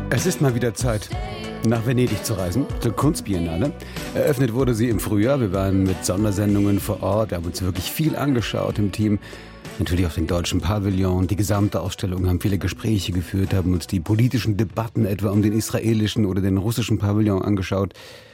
Es ist mal wieder Zeit, nach Venedig zu reisen, zur Kunstbiennale. Eröffnet wurde sie im Frühjahr. Wir waren mit Sondersendungen vor Ort, haben uns wirklich viel angeschaut im Team. Natürlich auch den deutschen Pavillon, die gesamte Ausstellung, haben viele Gespräche geführt, haben uns die politischen Debatten etwa um den israelischen oder den russischen Pavillon angeschaut.